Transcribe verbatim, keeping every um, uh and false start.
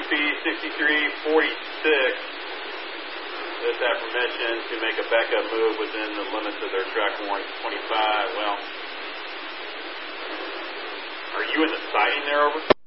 speed sixty-three forty-six. This have permission to make a backup move within the limits of their track warrant twenty-five. Well, are you in the siding there, over?